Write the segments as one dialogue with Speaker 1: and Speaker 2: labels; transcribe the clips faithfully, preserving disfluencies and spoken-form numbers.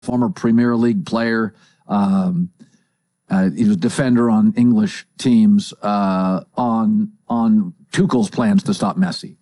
Speaker 1: former Premier League player. Um, uh, he was a defender on English teams uh, on on Tuchel's plans to stop Messi.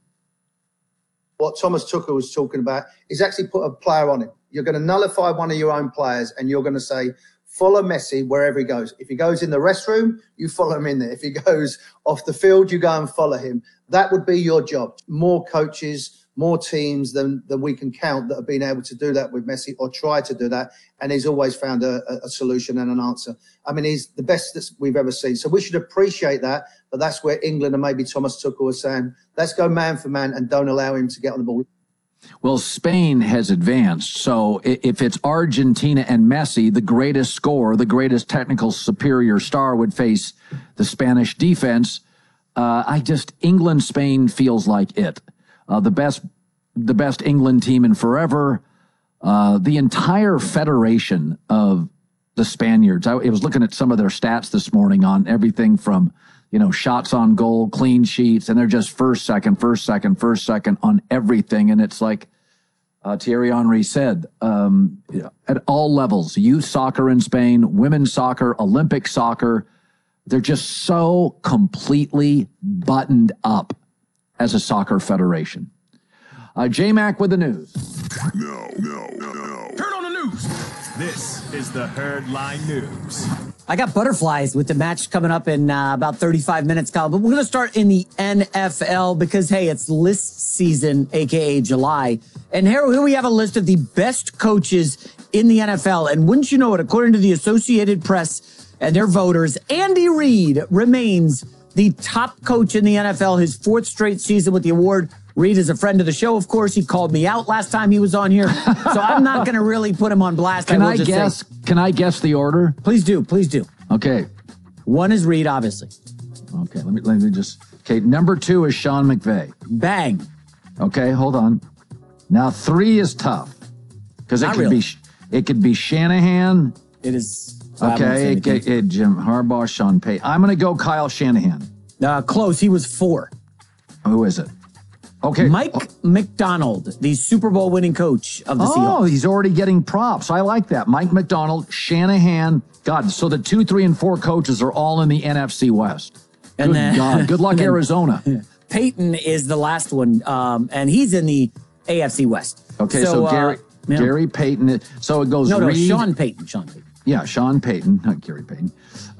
Speaker 2: What Thomas Tuchel was talking about is actually put a player on him. You're going to nullify one of your own players and you're going to say, follow Messi wherever he goes. If he goes in the restroom, you follow him in there. If he goes off the field, you go and follow him. That would be your job. More coaches, more teams than, than we can count that have been able to do that with Messi or try to do that. And he's always found a, a solution and an answer. I mean, he's the best that we've ever seen. So we should appreciate that. But that's where England and maybe Thomas Tuchel was saying, let's go man for man and don't allow him to get on the ball.
Speaker 1: Well, Spain has advanced. So if it's Argentina and Messi, the greatest scorer, the greatest technical superior star would face the Spanish defense. Uh, I just, England, Spain feels like it. Uh, the best, the best England team in forever. Uh, the entire federation of the Spaniards. I, I was looking at some of their stats this morning on everything from, you know, shots on goal, clean sheets, and they're just first, second, first, second, first, second on everything. And it's like uh, Thierry Henry said, um, at all levels, youth soccer in Spain, women's soccer, Olympic soccer, they're just so completely buttoned up as a soccer federation. Uh, J-Mac with the news.
Speaker 3: No, no, no, no.
Speaker 4: Turn on the news. This is the Herdline News.
Speaker 5: I got butterflies with the match coming up in uh, about thirty-five minutes, Kyle. But we're going to start in the N F L because, hey, it's list season, a k a. July. And here, here we have a list of the best coaches in the N F L. And wouldn't you know it, according to the Associated Press and their voters, Andy Reid remains the top coach in the N F L, his fourth straight season with the award. Reid is a friend of the show, of course. He called me out last time he was on here. So I'm not going to really put him on blast.
Speaker 1: Can
Speaker 5: I,
Speaker 1: I guess? Say, can I guess the order?
Speaker 5: Please do. Please do.
Speaker 1: Okay.
Speaker 5: One is Reid, obviously.
Speaker 1: Okay. Let me let me just. Okay. Number two is Sean McVay.
Speaker 5: Bang.
Speaker 1: Okay. Hold on. Now three is tough because it
Speaker 5: Not
Speaker 1: could
Speaker 5: really.
Speaker 1: be it could be Shanahan.
Speaker 5: It is.
Speaker 1: Okay. It, it, it, Jim Harbaugh, Sean Payton. I'm going to go Kyle Shanahan.
Speaker 5: Uh, close. He was four.
Speaker 1: Who is it? Okay.
Speaker 5: Mike oh. McDonald, the Super Bowl winning coach of the
Speaker 1: oh,
Speaker 5: Seahawks.
Speaker 1: Oh, he's already getting props. I like that. Mike McDonald, Shanahan. God, so the two, three, and four coaches are all in the N F C West. And Good then, God. Good luck, Arizona.
Speaker 5: Peyton is the last one, um, and he's in the A F C West.
Speaker 1: Okay, so, so Gary, uh, Gary Payton. So it goes
Speaker 5: No, no,
Speaker 1: Reid,
Speaker 5: Sean Payton. Sean Payton.
Speaker 1: Yeah, Sean Payton, not Gary Payton.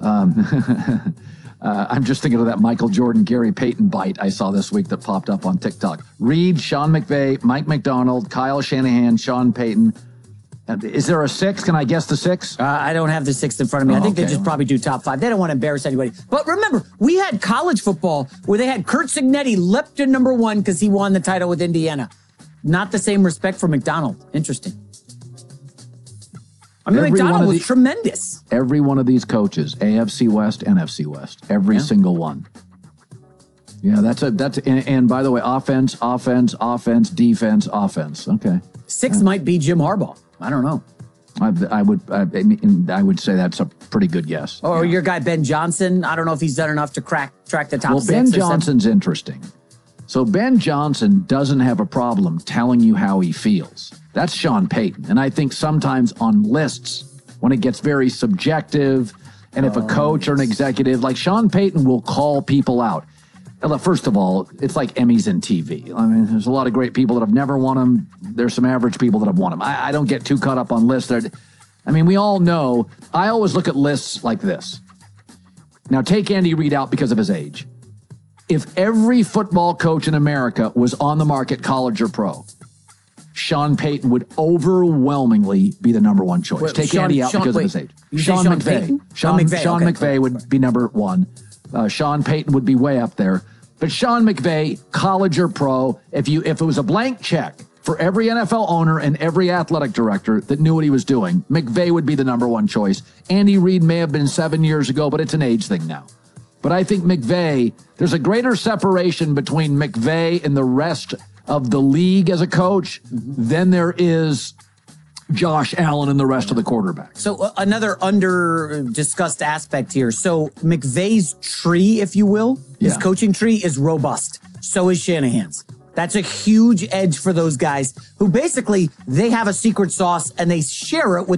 Speaker 1: Um, Uh, I'm just thinking of that Michael Jordan, Gary Payton bite I saw this week that popped up on TikTok. Reid, Sean McVay, Mike McDonald, Kyle Shanahan, Sean Payton. Uh, is there a six? Can I guess the six?
Speaker 5: Uh, I don't have the sixth in front of me.
Speaker 1: Oh,
Speaker 5: I think
Speaker 1: okay.
Speaker 5: they just probably do top five. They don't want to embarrass anybody. But remember, we had college football where they had Curt Cignetti leapt to number one because he won the title with Indiana. Not the same respect for McDonald. Interesting. I mean, every McDonald was the, tremendous.
Speaker 1: Every one of these coaches, A F C West, N F C West, every yeah. single one. Yeah, that's a that's and, and by the way, offense, offense, offense, defense, offense. Okay,
Speaker 5: six yeah. might be Jim Harbaugh. I don't know.
Speaker 1: I, I would I, mean, I would say that's a pretty good guess.
Speaker 5: Or
Speaker 1: yeah.
Speaker 5: your guy Ben Johnson. I don't know if he's done enough to crack track the top
Speaker 1: well,
Speaker 5: six.
Speaker 1: Ben
Speaker 5: or
Speaker 1: Johnson's
Speaker 5: seven.
Speaker 1: interesting. So Ben Johnson doesn't have a problem telling you how he feels. That's Sean Payton. And I think sometimes on lists, when it gets very subjective, and if oh, a coach yes. or an executive, like Sean Payton will call people out. First of all, it's like Emmys and T V. I mean, there's a lot of great people that have never won them. There's some average people that have won them. I, I don't get too caught up on lists. They're, I mean, we all know. I always look at lists like this. Now, take Andy Reid out because of his age. If every football coach in America was on the market, college or pro, Sean Payton would overwhelmingly be the number one choice. Wait, Take
Speaker 5: Sean,
Speaker 1: Andy out
Speaker 5: Sean,
Speaker 1: because
Speaker 5: wait,
Speaker 1: of his age.
Speaker 5: Sean,
Speaker 1: Sean
Speaker 5: McVay.
Speaker 1: Sean,
Speaker 5: Sean McVay,
Speaker 1: Sean
Speaker 5: okay,
Speaker 1: McVay
Speaker 5: cool.
Speaker 1: would be number one. Uh, Sean Payton would be way up there. But Sean McVay, college or pro, if you if it was a blank check for every N F L owner and every athletic director that knew what he was doing, McVay would be the number one choice. Andy Reid may have been seven years ago, but it's an age thing now. But I think McVay, there's a greater separation between McVay and the rest of the league as a coach than there is Josh Allen and the rest of the quarterbacks.
Speaker 5: So uh, another under-discussed aspect here. So McVay's tree, if you will, his
Speaker 1: yeah.
Speaker 5: coaching tree is robust. So is Shanahan's. That's a huge edge for those guys who basically they have a secret sauce and they share it with